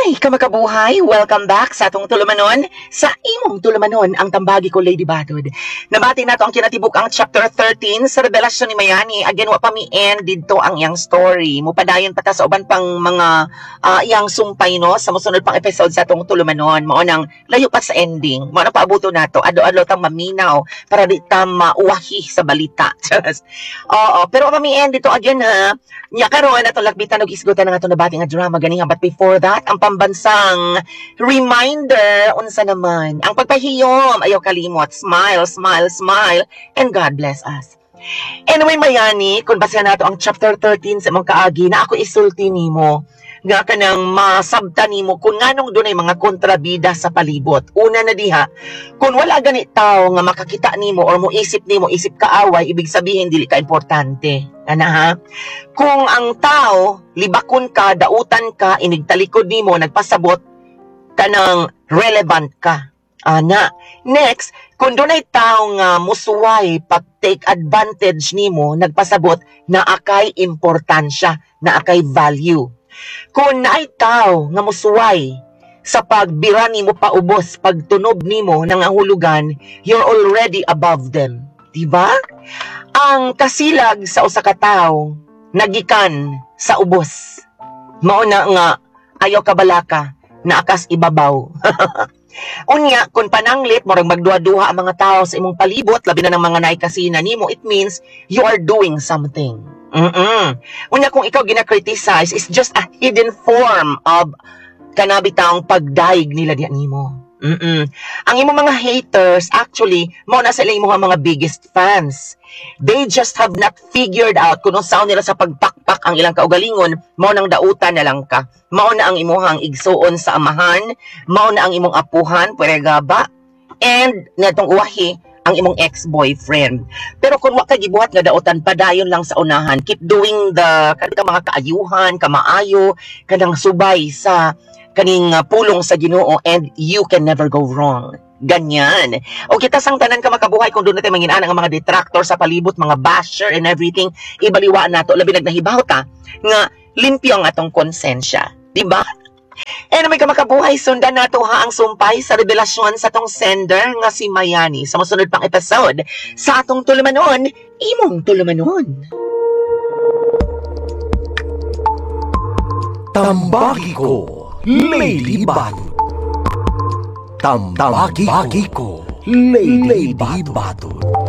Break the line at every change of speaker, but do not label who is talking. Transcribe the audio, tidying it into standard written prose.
Hi, kamakabuhay! Welcome back sa atong tulumanon. Sa imong tulumanon, ang tambagi ko, Lady Batod. Nabati na to ang kinatibuk ang chapter 13 sa revelasyon ni Mayani. Again, wa pa mi end dito ang iyang story. Mupadayon pa ta sa uban pang mga iyang sumpay, no? Sa musunod pang episode sa atong tulumanon. Mao nang layo pa sa ending. Mao na paabuto na to. Ado-ado tang maminaw para di ta mauwahi sa balita. Oo, pero wa pa mi end dito again, ha? Nya karon ato lakbitan og isgutan ng ato nabati nga drama ganiha, but before that ang pambansang reminder unsa naman ang pagpahiyom, ayaw kalimot, smile, smile, smile, and God bless us. Anyway, Mayani, kung basahan nato ang chapter 13 sa imong kaagi na ako isulti nimo nga kanang masabta nimo kung nganong dunay mga kontrabida sa palibot. Una na diha, kung wala gani tao nga makakita nimo or mo isip kaaway, ibig sabihin dili ka importante. Ana ha? Kung ang tao libakon ka, dautan ka, inigtalikod nimo, nagpasabot kanang relevant ka. Ana. Next, kung dunay tao nga musuway pag take advantage nimo, nagpasabot na akay importansya, na akay value. Kung naay tao nga musuway sa pagbira nimo paubos, pagtunob nimo nangahulugan, you're already above them. Diba? Ang kasilag sa usa ka tawo nagikan sa ubos. Mao na nga ayaw kabalaka na akas ibabaw. Unya, kung pananglit murag magduha-duha ang mga tao sa imong palibot, labi na ng mga naikasina nimo, it means you are doing something. Unya, kung ikaw gina-criticize, it's just a hidden form of kanabitang pagdaig nila diyan nimo. Ang imong mga haters, actually, mao na sila imong mga biggest fans. They just have not figured out kung saan nila sa pagpakpak ang ilang kaugalingon, mao nang dautan na lang ka. Mao na ang imong igsuon sa amahan, mao na ang imong apuhan, pweregaba, and natong uwahi, ang imong ex-boyfriend. Pero kung wa ka gibuhat nga dautan, padayon lang sa unahan. Keep doing the kanang mga kaayuhan, kamaayo, kanang subay sa kaning pulong sa Ginoo, and you can never go wrong. Ganyan. O kita sang tanan ka makabuhay kung doon natin manginaan ang mga detractor sa palibot, mga basher and everything, ibaliwaan nato, labi nagnahibaw ta nga limpyo ang atong konsensya. Diba? And may kamakabuhay, sundan nato ha ang sumpay sa revelasyon sa tong sender nga si Mayani sa masunod pang episode sa atong tulumanon, imong tulumanon.
Tambagi ko, Lady Batod. Tambagi ko, Lady Batod.